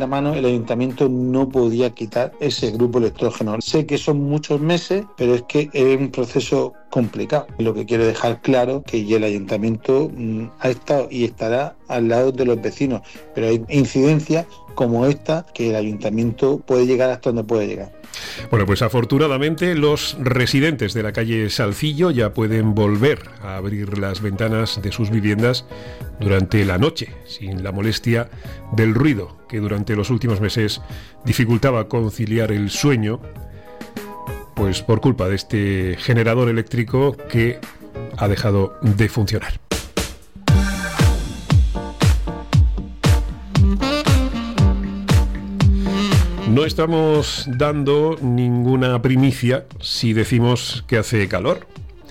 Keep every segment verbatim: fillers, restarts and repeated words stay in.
la mano, el ayuntamiento no podía quitar ese grupo electrógeno. Sé que son muchos meses, pero es que es un proceso complicado. Lo que quiero dejar claro que el ayuntamiento mmm, ha estado y estará al lado de los vecinos, pero hay incidencias como esta que el ayuntamiento puede llegar hasta donde puede llegar. Bueno, pues afortunadamente los residentes de la calle Salcillo ya pueden volver a abrir las ventanas de sus viviendas durante la noche, sin la molestia del ruido que durante los últimos meses dificultaba conciliar el sueño, pues por culpa de este generador eléctrico que ha dejado de funcionar. No estamos dando ninguna primicia si decimos que hace calor.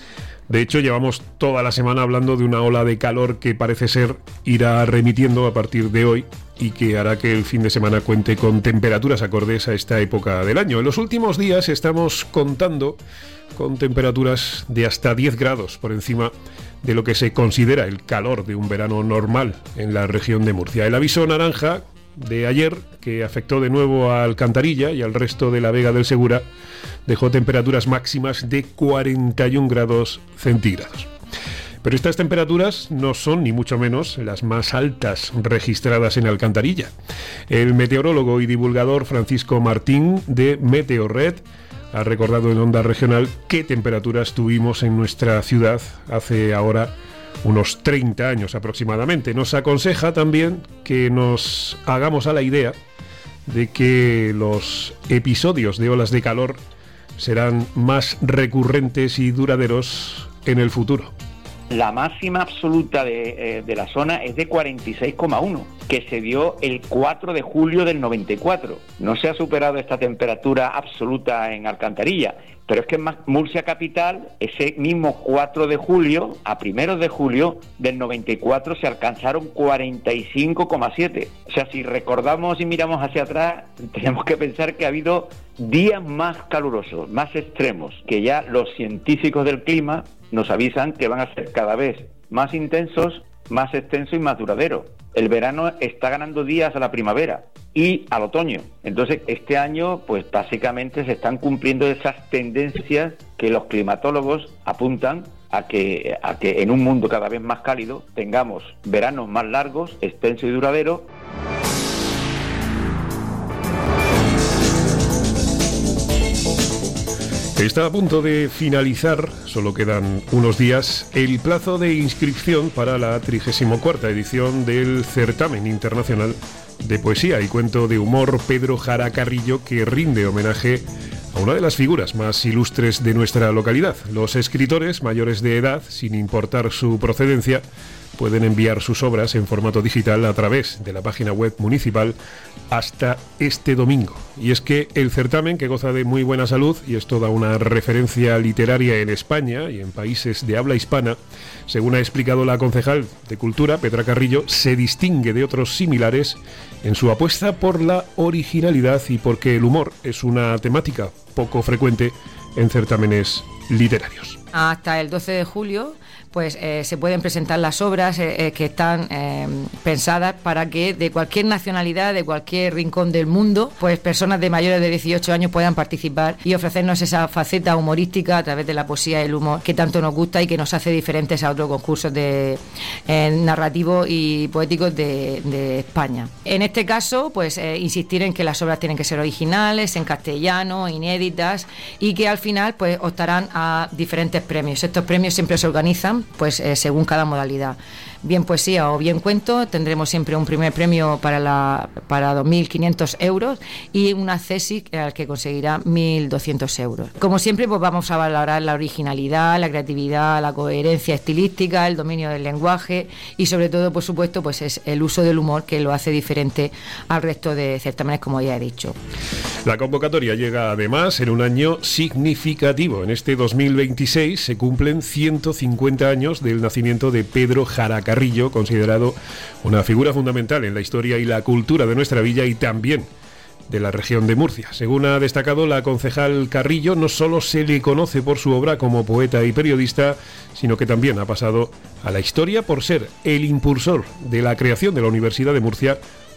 De hecho, llevamos toda la semana hablando de una ola de calor que parece ser irá remitiendo a partir de hoy y que hará que el fin de semana cuente con temperaturas acordes a esta época del año. En los últimos días estamos contando con temperaturas de hasta diez grados por encima de lo que se considera el calor de un verano normal en la región de Murcia. El aviso naranja de ayer, que afectó de nuevo a Alcantarilla y al resto de la Vega del Segura, dejó temperaturas máximas de cuarenta y un grados centígrados. Pero estas temperaturas no son ni mucho menos las más altas registradas en Alcantarilla. El meteorólogo y divulgador Francisco Martín de Meteorred ha recordado en Onda Regional qué temperaturas tuvimos en nuestra ciudad hace ahora unos treinta años aproximadamente. Nos aconseja también que nos hagamos a la idea de que los episodios de olas de calor serán más recurrentes y duraderos en el futuro. La máxima absoluta de, eh, de la zona es de cuarenta y seis coma uno, que se dio el cuatro de julio del noventa y cuatro. No se ha superado esta temperatura absoluta en Alcantarilla, pero es que en Murcia capital, ese mismo cuatro de julio, a primeros de julio del noventa y cuatro, se alcanzaron cuarenta y cinco coma siete. O sea, si recordamos y miramos hacia atrás, tenemos que pensar que ha habido días más calurosos, más extremos, que ya los científicos del clima nos avisan que van a ser cada vez más intensos, más extensos y más duraderos. El verano está ganando días a la primavera y al otoño. Entonces, este año, pues básicamente se están cumpliendo esas tendencias que los climatólogos apuntan a que, a que en un mundo cada vez más cálido tengamos veranos más largos, extensos y duraderos. Está a punto de finalizar, solo quedan unos días, el plazo de inscripción para la trigésima cuarta edición del Certamen Internacional de Poesía y Cuento de Humor Pedro Jara Carrillo, que rinde homenaje a una de las figuras más ilustres de nuestra localidad. Los escritores mayores de edad, sin importar su procedencia, pueden enviar sus obras en formato digital a través de la página web municipal hasta este domingo. Y es que el certamen, que goza de muy buena salud y es toda una referencia literaria en España y en países de habla hispana, según ha explicado la concejal de Cultura, Petra Carrillo, se distingue de otros similares en su apuesta por la originalidad y porque el humor es una temática poco frecuente en certámenes literarios. Hasta el doce de julio pues eh, se pueden presentar las obras eh, eh, que están eh, pensadas para que de cualquier nacionalidad, de cualquier rincón del mundo, pues personas de mayores de dieciocho años puedan participar y ofrecernos esa faceta humorística a través de la poesía y el humor que tanto nos gusta y que nos hace diferentes a otros concursos de eh, narrativos y poéticos de, de España. En este caso, pues eh, insistir en que las obras tienen que ser originales, en castellano, inéditas, y que al final pues optarán a diferentes premios. Estos premios siempre se organizan pues eh, según cada modalidad. Bien poesía o bien cuento, tendremos siempre un primer premio para la para dos mil quinientos euros y un accesi al que conseguirá mil doscientos euros. Como siempre, pues vamos a valorar la originalidad, la creatividad, la coherencia estilística, el dominio del lenguaje y sobre todo, por supuesto, pues es el uso del humor que lo hace diferente al resto de certámenes, como ya he dicho. La convocatoria llega además en un año significativo. En este dos mil veintiséis se cumplen ciento cincuenta años del nacimiento de Pedro Jara Carrillo, considerado una figura fundamental en la historia y la cultura de nuestra villa y también de la región de Murcia. Según ha destacado la concejal Carrillo, no solo se le conoce por su obra como poeta y periodista, sino que también ha pasado a la historia por ser el impulsor de la creación de la Universidad de Murcia,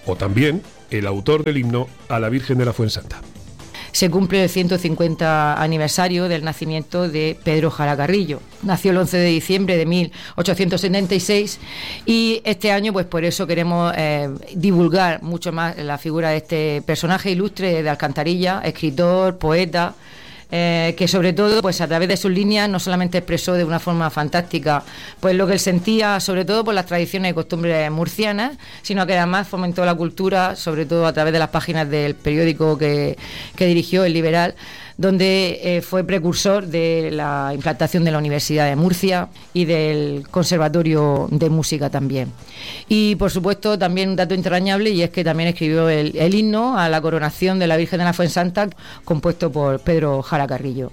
o también el autor del himno a la Virgen de la Fuensanta. Se cumple el ciento cincuenta aniversario del nacimiento de Pedro Jara Carrillo. Nació el once de diciembre de mil ochocientos setenta y seis y este año, pues por eso queremos eh, divulgar mucho más la figura de este personaje ilustre de Alcantarilla, escritor, poeta, Eh, que sobre todo, pues a través de sus líneas no solamente expresó de una forma fantástica pues lo que él sentía, sobre todo por las tradiciones y costumbres murcianas, sino que además fomentó la cultura, sobre todo a través de las páginas del periódico que, que dirigió, El Liberal, donde eh, fue precursor de la implantación de la Universidad de Murcia y del Conservatorio de Música también. Y por supuesto también un dato entrañable, y es que también escribió el, el himno a la coronación de la Virgen de la Fuensanta, compuesto por Pedro Jara Carrillo.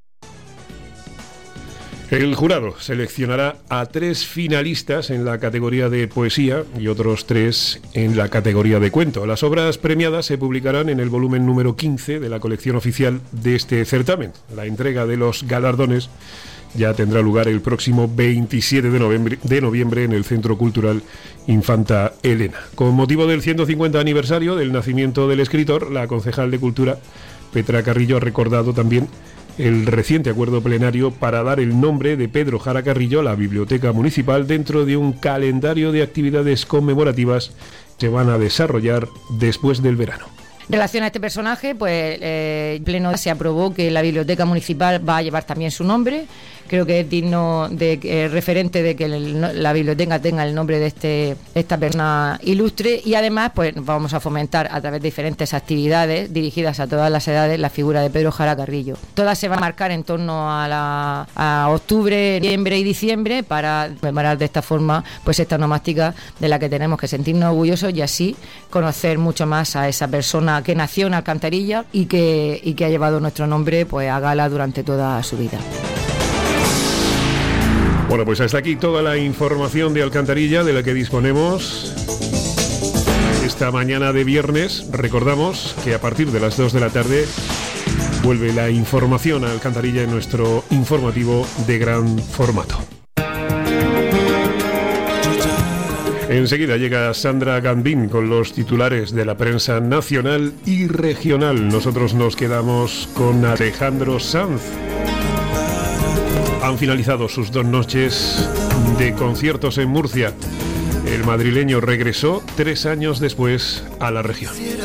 El jurado seleccionará a tres finalistas en la categoría de poesía y otros tres en la categoría de cuento. Las obras premiadas se publicarán en el volumen número quince de la colección oficial de este certamen. La entrega de los galardones ya tendrá lugar el próximo veintisiete de noviembre, de noviembre en el Centro Cultural Infanta Elena. Con motivo del ciento cincuenta aniversario del nacimiento del escritor, la concejal de Cultura, Petra Carrillo, ha recordado también el reciente acuerdo plenario para dar el nombre de Pedro Jara Carrillo a la Biblioteca Municipal dentro de un calendario de actividades conmemorativas que van a desarrollar después del verano. En relación a este personaje, pues eh, en pleno se aprobó que la Biblioteca Municipal va a llevar también su nombre. Creo que es digno de eh, referente de que el, la biblioteca tenga el nombre de este esta persona ilustre, y además pues vamos a fomentar a través de diferentes actividades dirigidas a todas las edades la figura de Pedro Jara Carrillo. Todas se van a marcar en torno a, la, a octubre, noviembre y diciembre para conmemorar de esta forma pues esta onomástica de la que tenemos que sentirnos orgullosos y así conocer mucho más a esa persona que nació en Alcantarilla y que, y que ha llevado nuestro nombre pues a gala durante toda su vida. Bueno, pues hasta aquí toda la información de Alcantarilla de la que disponemos esta mañana de viernes. Recordamos que a partir de las dos de la tarde vuelve la información a Alcantarilla en nuestro informativo de gran formato. Enseguida llega Sandra Gambín con los titulares de la prensa nacional y regional. Nosotros nos quedamos con Alejandro Sanz. Han finalizado sus dos noches de conciertos en Murcia. El madrileño regresó tres años después a la región.